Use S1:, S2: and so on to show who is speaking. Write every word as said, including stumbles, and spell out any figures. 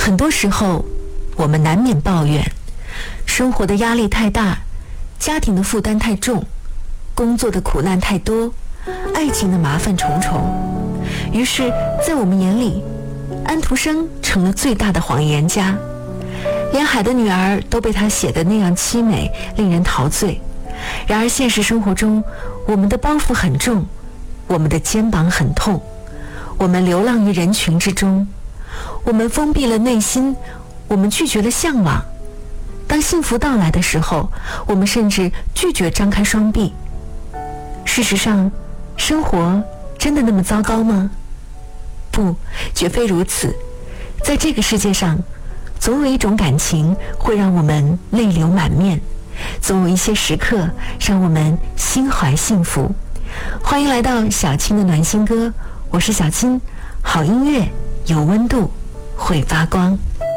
S1: 很多时候，我们难免抱怨，生活的压力太大，家庭的负担太重，工作的苦难太多，爱情的麻烦重重。于是，在我们眼里，安徒生成了最大的谎言家，连海的女儿都被他写得那样凄美，令人陶醉。然而现实生活中，我们的包袱很重，我们的肩膀很痛，我们流浪于人群之中，我们封闭了内心，我们拒绝了向往。当幸福到来的时候，我们甚至拒绝张开双臂。事实上，生活真的那么糟糕吗？不，绝非如此。在这个世界上，总有一种感情会让我们泪流满面，总有一些时刻让我们心怀幸福。欢迎来到小青的暖心歌，我是小青，好音乐有温度，会发光。